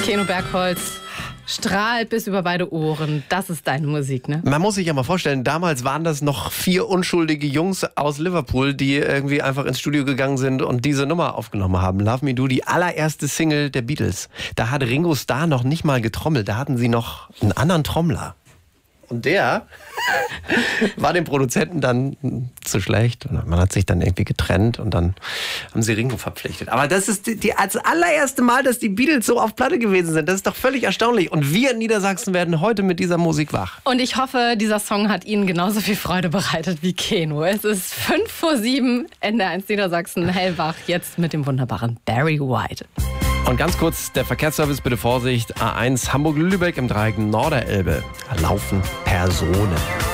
Keno Bergholz strahlt bis über beide Ohren. Das ist deine Musik, ne? Man muss sich ja mal vorstellen, damals waren das noch 4 unschuldige Jungs aus Liverpool, die irgendwie einfach ins Studio gegangen sind und diese Nummer aufgenommen haben. Love Me Do, die allererste Single der Beatles. Da hat Ringo Starr noch nicht mal getrommelt, da hatten sie noch einen anderen Trommler. Und der war dem Produzenten dann zu schlecht. Und man hat sich dann irgendwie getrennt und dann haben sie Ringo verpflichtet. Aber das ist das allererste Mal, dass die Beatles so auf Platte gewesen sind. Das ist doch völlig erstaunlich. Und wir in Niedersachsen werden heute mit dieser Musik wach. Und ich hoffe, dieser Song hat Ihnen genauso viel Freude bereitet wie Keno. Es ist 5:07, NDR1 Niedersachsen, hellwach, jetzt mit dem wunderbaren Barry White. Und ganz kurz, der Verkehrsservice, bitte Vorsicht, A1 Hamburg-Lübeck im Dreieck Norderelbe. Da laufen Personen.